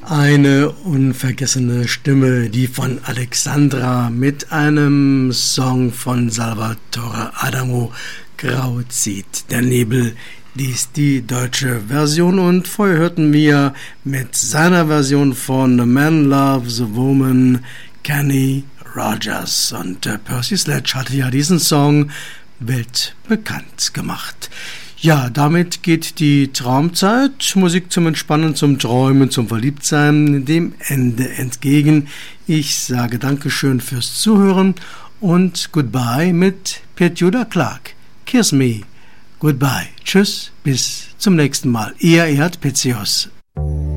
Eine unvergessene Stimme, die von Alexandra mit einem Song von Salvatore Adamo, Grau zieht der Nebel. Dies die deutsche Version und vorher hörten wir mit seiner Version von A Man Loves a Woman Kenny Rogers und Percy Sledge hatte ja diesen Song weltbekannt gemacht. Ja, damit geht die Traumzeit, Musik zum Entspannen, zum Träumen, zum Verliebtsein, dem Ende entgegen. Ich sage Dankeschön fürs Zuhören und Goodbye mit Petula Clark. Kiss me. Goodbye. Tschüss, bis zum nächsten Mal. Ihr Erd Petzios.